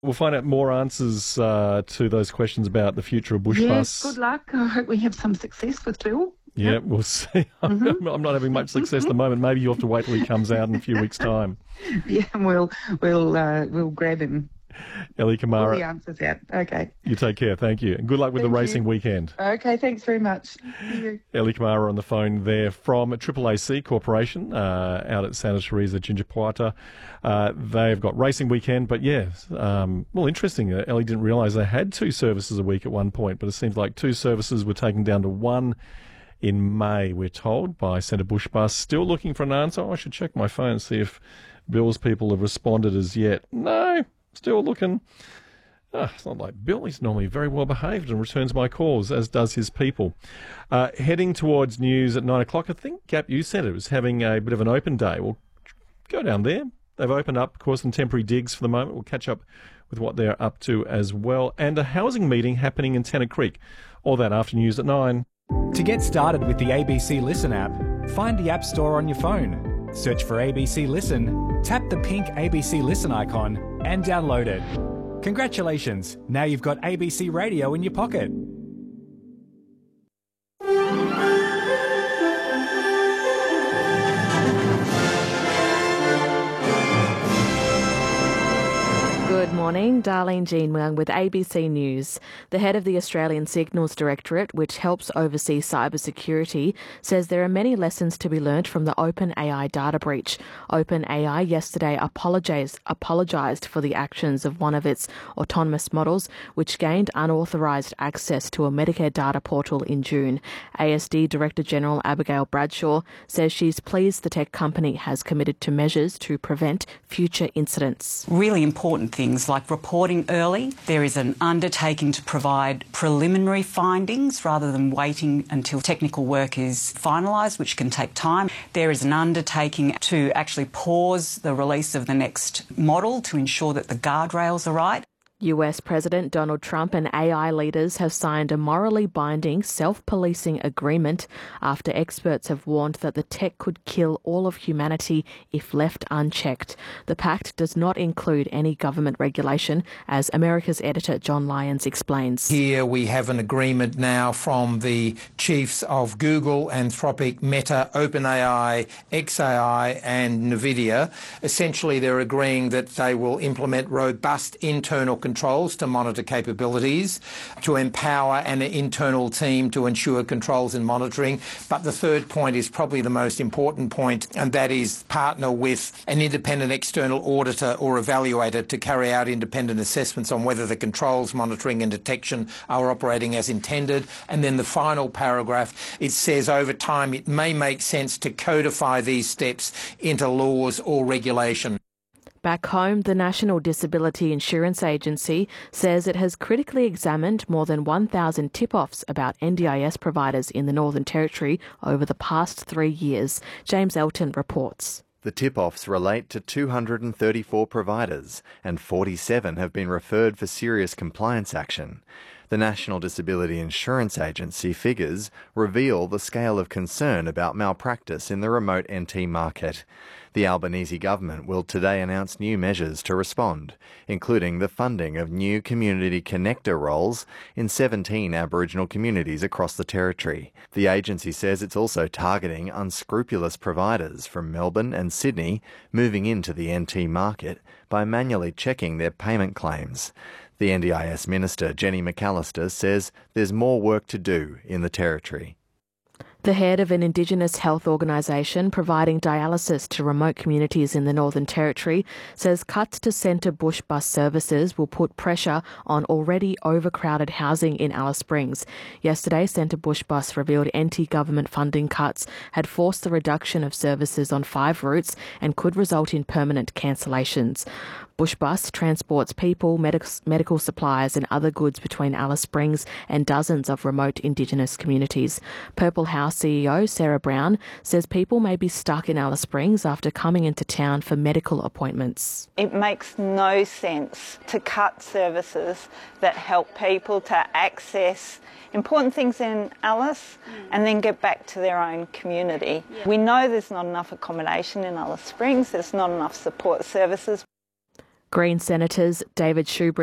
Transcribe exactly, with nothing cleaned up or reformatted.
We'll find out more answers uh, to those questions about the future of Bush yes, Bus. Good luck. I hope we have some success with Bill. Yeah, Yep. we'll see. Mm-hmm. I'm not having much success at the moment. Maybe you'll have to wait till he comes out in a few weeks' time. Yeah, we'll we'll uh, we'll grab him. Ellie Kamara. All the answers out. Okay. You take care. Thank you. And good luck with Thank the racing you. weekend. Okay, thanks very much. See you. Ellie Kamara on the phone there from Triple A C Corporation uh, out at Santa Teresa, Gingerpuata. Uh, they've got racing weekend, but yeah, um, well, interesting. Uh, Ellie didn't realise they had two services a week at one point, but it seems like two services were taken down to one in May, we're told, by Centre Bush Bus. Still looking for an answer. Oh, I should check my phone and see if Bill's people have responded as yet. No, still looking. Oh, it's not like Bill. He's normally very well behaved and returns my calls, as does his people. Uh, heading towards news at nine o'clock, I think Gap Youth Centre is having a bit of an open day. We'll go down there. They've opened up, of course, some temporary digs for the moment. We'll catch up with what they're up to as well. And a housing meeting happening in Tennant Creek. All that after news at nine. To get started with the A B C Listen app, find the App Store on your phone. Search for A B C Listen, tap the pink A B C Listen icon and download it. Congratulations, now you've got A B C Radio in your pocket. Good morning, Darlene Jean Wang with A B C News. The head of the Australian Signals Directorate, which helps oversee cybersecurity, says there are many lessons to be learnt from the OpenAI data breach. OpenAI yesterday apologised apologised for the actions of one of its autonomous models, which gained unauthorised access to a Medicare data portal in June. A S D Director General Abigail Bradshaw says she's pleased the tech company has committed to measures to prevent future incidents. Really important things like reporting early. There is an undertaking to provide preliminary findings rather than waiting until technical work is finalised, which can take time. There is an undertaking to actually pause the release of the next model to ensure that the guardrails are right. U S President Donald Trump and A I leaders have signed a morally binding self-policing agreement after experts have warned that the tech could kill all of humanity if left unchecked. The pact does not include any government regulation, as America's editor John Lyons explains. Here we have an agreement now from the chiefs of Google, Anthropic, Meta, OpenAI, X A I and NVIDIA. Essentially, they're agreeing that they will implement robust internal controls controls to monitor capabilities, to empower an internal team to ensure controls and monitoring. But the third point is probably the most important point, and that is partner with an independent external auditor or evaluator to carry out independent assessments on whether the controls, monitoring and detection are operating as intended. And then the final paragraph, it says over time it may make sense to codify these steps into laws or regulation. Back home, the National Disability Insurance Agency says it has critically examined more than one thousand tip-offs about N D I S providers in the Northern Territory over the past three years. James Elton reports. The tip-offs relate to two hundred thirty-four providers, and forty-seven have been referred for serious compliance action. The National Disability Insurance Agency figures reveal the scale of concern about malpractice in the remote N T market. The Albanese government will today announce new measures to respond, including the funding of new community connector roles in seventeen Aboriginal communities across the territory. The agency says it's also targeting unscrupulous providers from Melbourne and Sydney moving into the N T market by manually checking their payment claims. The N D I S Minister, Jenny McAllister, says there's more work to do in the territory. The head of an Indigenous health organisation providing dialysis to remote communities in the Northern Territory says cuts to Centre Bush bus services will put pressure on already overcrowded housing in Alice Springs. Yesterday, Centre Bush bus revealed anti-government funding cuts had forced the reduction of services on five routes and could result in permanent cancellations. Bush bus transports people, medic- medical supplies and other goods between Alice Springs and dozens of remote Indigenous communities. Purple House C E O Sarah Brown says people may be stuck in Alice Springs after coming into town for medical appointments. It makes no sense to cut services that help people to access important things in Alice and then get back to their own community. Yeah. We know there's not enough accommodation in Alice Springs, there's not enough support services. Green Senators David Shoebridge